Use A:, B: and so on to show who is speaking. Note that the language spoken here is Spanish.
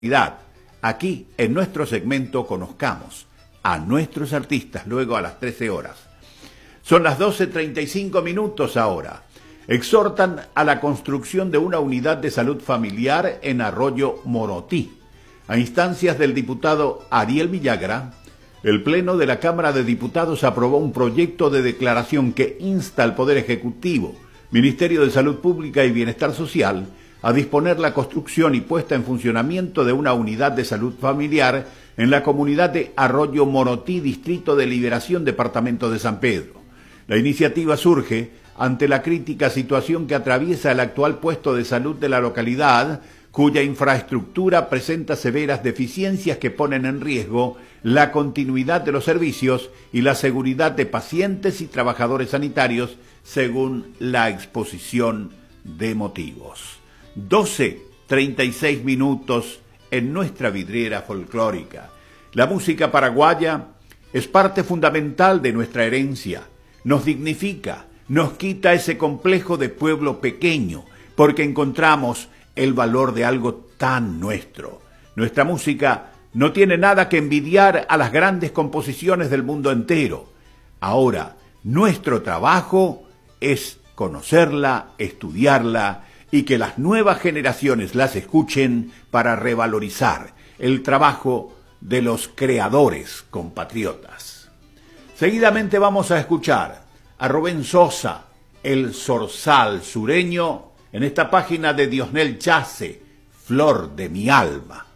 A: Aquí, en nuestro segmento, conozcamos a nuestros artistas luego a las 13 horas. Son las 12:35 ahora. Exhortan a la construcción de una unidad de salud familiar en Arroyo Morotí. A instancias del diputado Ariel Villagra, el Pleno de la Cámara de Diputados aprobó un proyecto de declaración que insta al Poder Ejecutivo, Ministerio de Salud Pública y Bienestar Social, a disponer la construcción y puesta en funcionamiento de una unidad de salud familiar en la comunidad de Arroyo Morotí, Distrito de Liberación, Departamento de San Pedro. La iniciativa surge ante la crítica situación que atraviesa el actual puesto de salud de la localidad, cuya infraestructura presenta severas deficiencias que ponen en riesgo la continuidad de los servicios y la seguridad de pacientes y trabajadores sanitarios, según la exposición de motivos. 12:36 en nuestra vidriera folclórica. La música paraguaya es parte fundamental de nuestra herencia. Nos dignifica, nos quita ese complejo de pueblo pequeño, porque encontramos el valor de algo tan nuestro. Nuestra música no tiene nada que envidiar a las grandes composiciones del mundo entero. Ahora, nuestro trabajo es conocerla, estudiarla, y que las nuevas generaciones las escuchen para revalorizar el trabajo de los creadores compatriotas. Seguidamente vamos a escuchar a Rubén Sosa, el zorzal sureño, en esta página de Diosnel Chase, Flor de mi alma.